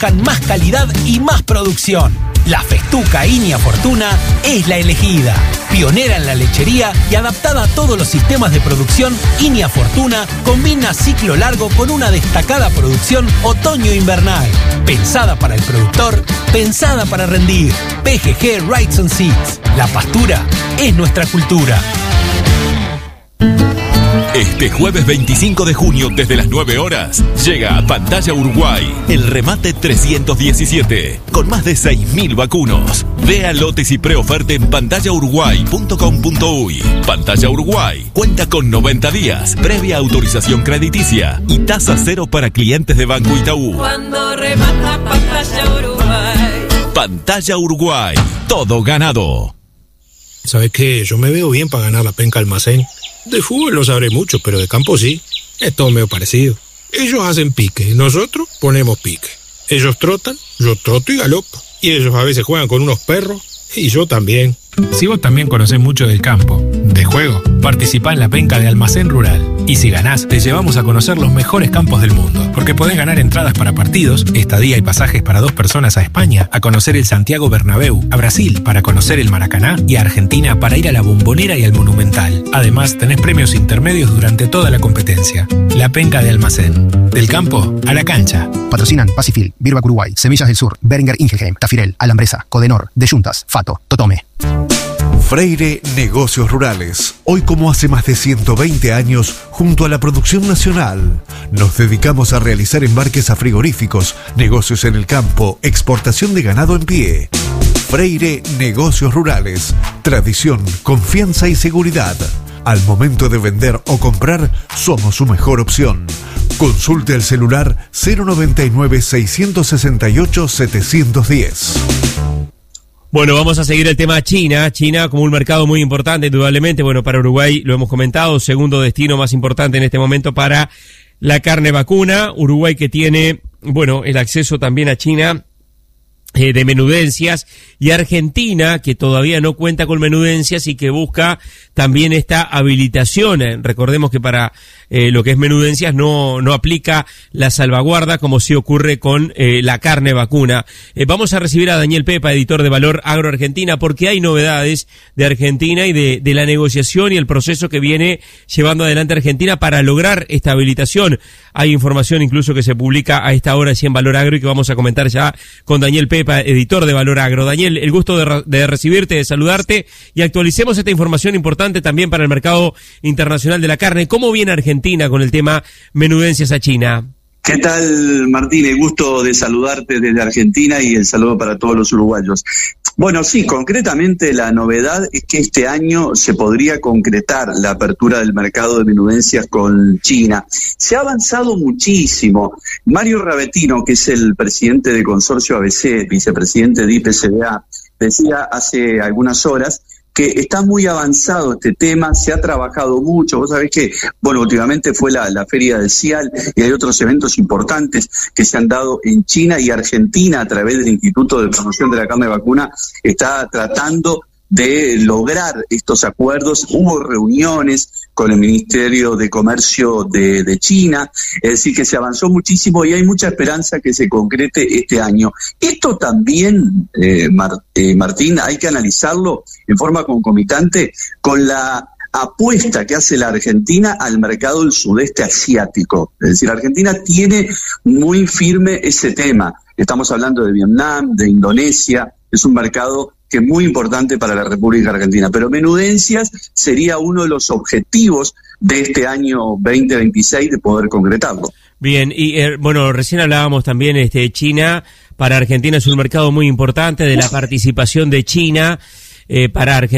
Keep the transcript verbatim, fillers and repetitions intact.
buscan más calidad y más producción. La festuca Inia Fortuna es la elegida. Pionera en la lechería y adaptada a todos los sistemas de producción, Inia Fortuna combina ciclo largo con una destacada producción otoño-invernal. Pensada para el productor, pensada para rendir. P G G Rights and Seeds. La pastura es nuestra cultura. Este jueves veinticinco de junio, desde las nueve horas, llega a Pantalla Uruguay el remate trescientos diecisiete, con más de seis mil vacunos. Vea lotes y preoferta en pantalla uruguay punto com punto uy. Pantalla Uruguay cuenta con noventa días, previa autorización crediticia y tasa cero para clientes de Banco Itaú. Cuando remata Pantalla Uruguay. Pantalla Uruguay, todo ganado. ¿Sabes qué? Yo me veo bien para ganar la penca almacén. De fútbol no sabré mucho, pero de campo sí. Es todo medio parecido. Ellos hacen pique, nosotros ponemos pique. Ellos trotan, yo troto y galopo. Y ellos a veces juegan con unos perros, y yo también. Si vos también conocés mucho del campo, de juego, participá en la penca de Almacén Rural. Y si ganás, te llevamos a conocer los mejores campos del mundo. Porque podés ganar entradas para partidos, estadía y pasajes para dos personas a España, a conocer el Santiago Bernabéu, a Brasil para conocer el Maracaná y a Argentina para ir a la Bombonera y al Monumental. Además, tenés premios intermedios durante toda la competencia. La penca de Almacén. Del campo a la cancha. Patrocinan Pacifil, Birbac Uruguay, Semillas del Sur, Beringer Ingelheim, Tafirel, Alambresa, Codenor, De Juntas, Fato, Totome. Freire Negocios Rurales. Hoy, como hace más de ciento veinte años, junto a la producción nacional, nos dedicamos a realizar embarques a frigoríficos, negocios en el campo, exportación de ganado en pie. Freire Negocios Rurales. Tradición, confianza y seguridad. Al momento de vender o comprar, somos su mejor opción. Consulte el celular cero noventa y nueve, seiscientos sesenta y ocho, setecientos diez. Bueno, vamos a seguir el tema China. China como un mercado muy importante, indudablemente. Bueno, para Uruguay lo hemos comentado, segundo destino más importante en este momento para la carne vacuna. Uruguay que tiene, bueno, el acceso también a China eh, de menudencias, y Argentina que todavía no cuenta con menudencias y que busca también esta habilitación. Eh, recordemos que para eh, lo que es menudencias no no aplica la salvaguarda como sí ocurre con eh, la carne vacuna. Eh, vamos a recibir a Daniel Pepa, editor de Valor Agro Argentina, porque hay novedades de Argentina y de, de la negociación y el proceso que viene llevando adelante Argentina para lograr esta habilitación. Hay información incluso que se publica a esta hora así en Valor Agro y que vamos a comentar ya con Daniel Pepa, editor de Valor Agro. Daniel, el gusto de, de recibirte, de saludarte, y actualicemos esta información importante también para el mercado internacional de la carne. ¿Cómo viene Argentina con el tema menudencias a China? ¿Qué tal, Martín? El gusto de saludarte desde Argentina y el saludo para todos los uruguayos. Bueno, sí, concretamente la novedad es que este año se podría concretar la apertura del mercado de menudencias con China. Se ha avanzado muchísimo. Mario Ravetino, que es el presidente del consorcio A B C, vicepresidente de I P C B A, decía hace algunas horas que está muy avanzado este tema, se ha trabajado mucho. Vos sabés que, bueno, últimamente fue la, la Feria del CIAL y hay otros eventos importantes que se han dado en China, y Argentina, a través del Instituto de Promoción de la Carne Vacuna, está tratando de lograr estos acuerdos. Hubo reuniones con el Ministerio de Comercio de, de China, es decir, que se avanzó muchísimo y hay mucha esperanza que se concrete este año. Esto también, eh, Mar, eh, Martín, hay que analizarlo en forma concomitante con la apuesta que hace la Argentina al mercado del sudeste asiático. Es decir, Argentina tiene muy firme ese tema. Estamos hablando de Vietnam, de Indonesia, es un mercado que es muy importante para la República Argentina, pero menudencias sería uno de los objetivos de este año veinte veintiséis de poder concretarlo. Bien, y eh, bueno, recién hablábamos también, este, China para Argentina es un mercado muy importante, de la participación de China eh, para Argentina.